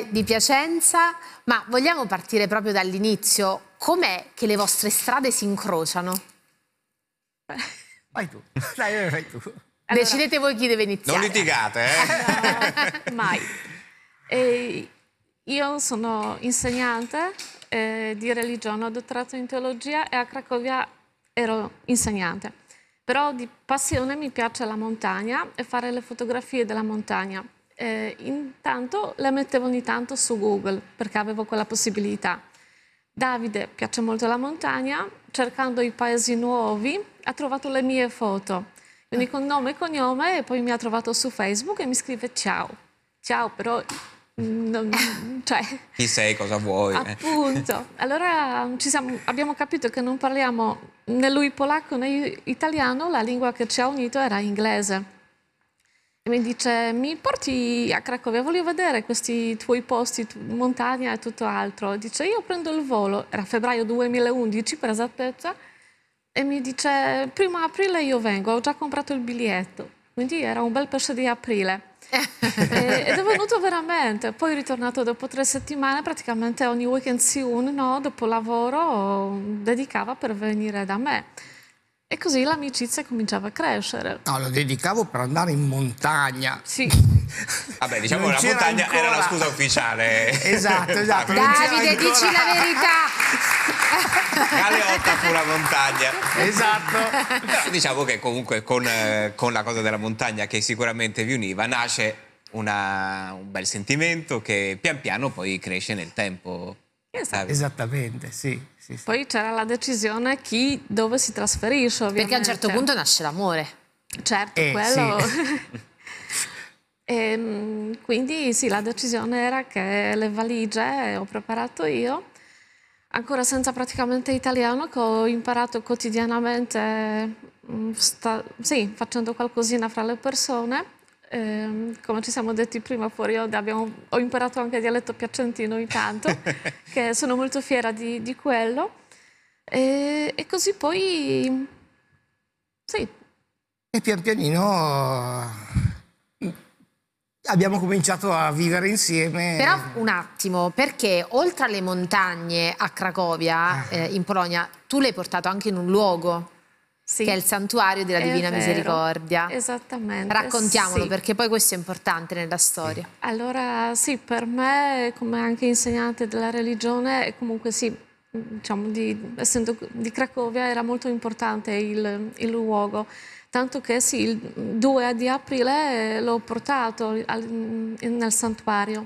di Piacenza, ma vogliamo partire proprio dall'inizio. Com'è che le vostre strade si incrociano? Vai tu, dai, vai tu. Allora, decidete voi chi deve iniziare. Non litigate, No, mai. Io sono insegnante di religione, ho dottorato in teologia e a Cracovia ero insegnante. Però di passione mi piace la montagna e fare le fotografie della montagna. Intanto le mettevo ogni tanto su Google perché avevo quella possibilità. Davide piace molto la montagna, cercando i paesi nuovi ha trovato le mie foto. Quindi con nome e cognome, e poi mi ha trovato su Facebook e mi scrive ciao. Ciao, però cioè, chi sei, cosa vuoi? Appunto. Allora abbiamo capito che non parliamo né lui polacco né italiano, la lingua che ci ha unito era inglese. E mi dice, mi porti a Cracovia, voglio vedere questi tuoi posti, montagna e tutto altro. Dice, io prendo il volo, era febbraio 2011 per esattezza, e mi dice, 1° aprile io vengo, ho già comprato il biglietto. Quindi era un bel pesce di aprile. Ed è venuto veramente. Poi è ritornato dopo 3 settimane, praticamente ogni weekend sì uno, dopo lavoro dedicava per venire da me. E così l'amicizia cominciava a crescere. No, lo dedicavo per andare in montagna. Sì. Vabbè, diciamo che la montagna ancora. era la scusa ufficiale. Esatto. Davide, dici la verità. Galeotta fu la montagna. Esatto. Però diciamo che comunque con la cosa della montagna che sicuramente vi univa nasce un bel sentimento che pian piano poi cresce nel tempo. Esatto. Esattamente, sì. Poi c'era la decisione dove si trasferisce, ovviamente. Perché a un certo punto nasce l'amore. Certo, quello. Sì. Quindi sì, la decisione era che le valigie ho preparato io, ancora senza praticamente italiano, che ho imparato quotidianamente, facendo qualcosina fra le persone. Come ci siamo detti prima fuori, ho imparato anche il dialetto piacentino intanto, che sono molto fiera di quello. E così poi, sì. E pian pianino abbiamo cominciato a vivere insieme. Però un attimo, perché oltre alle montagne a Cracovia, in Polonia, tu l'hai portato anche in un luogo, Sì, che è il santuario della Divina vero. Misericordia. Esattamente. Raccontiamolo, sì. perché poi questo è importante nella storia. Allora, sì, per me, come anche insegnante della religione, comunque sì, diciamo, essendo di Cracovia, era molto importante il luogo. Tanto che sì, il 2 di aprile l'ho portato nel santuario.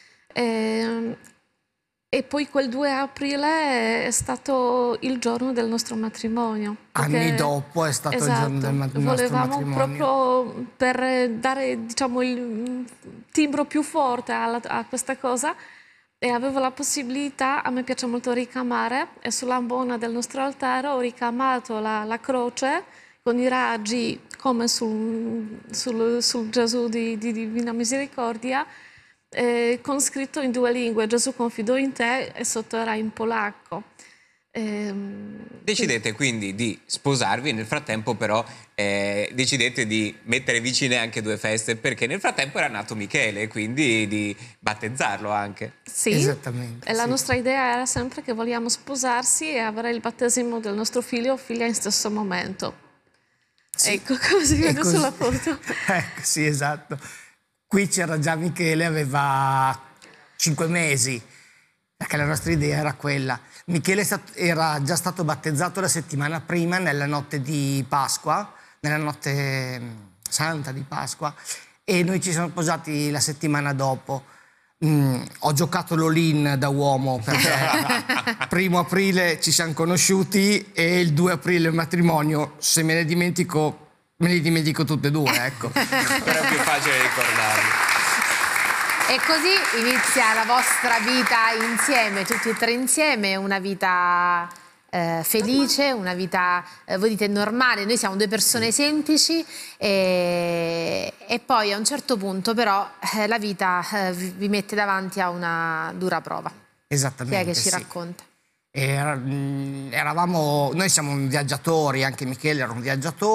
E poi quel 2 aprile è stato il giorno del nostro matrimonio. Anni dopo è stato il giorno del nostro Volevamo matrimonio. proprio per dare, diciamo, il timbro più forte a questa cosa, e avevo la possibilità, a me piace molto ricamare, e sull'ambona del nostro altare ho ricamato la croce con i raggi come sul Gesù di Divina Misericordia, con scritto in 2 lingue, Gesù confidò in te, e sotto era in polacco. Decidete quindi di sposarvi, nel frattempo però decidete di mettere vicine anche 2 feste, perché nel frattempo era nato Michele, quindi di battezzarlo anche. Sì, Esattamente, e la sì. nostra idea era sempre che vogliamo sposarsi e avere il battesimo del nostro figlio o figlia in stesso momento. Sì. Ecco, come si vede così. sulla foto. Ecco, sì, esatto. Qui c'era già Michele, aveva 5 mesi, perché la nostra idea era quella. Michele era già stato battezzato la settimana prima, nella notte di Pasqua, nella notte santa di Pasqua, e noi ci siamo sposati la settimana dopo. Ho giocato l'all-in da uomo, perché 1° aprile ci siamo conosciuti e il 2 aprile il matrimonio. Se me ne dimentico tutte e 2, ecco. Però è più facile ricordarlo. E così inizia la vostra vita insieme, tutti e 3 insieme, una vita felice, una vita, voi dite normale, noi siamo 2 persone semplici, e poi a un certo punto però la vita vi mette davanti a una dura prova. Esattamente. Chi è che ci sì. racconta? Noi siamo viaggiatori, anche Michele era un viaggiatore,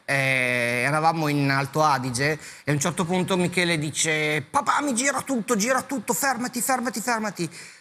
eravamo in Alto Adige e a un certo punto Michele dice: papà, mi gira tutto, fermati, fermati, fermati.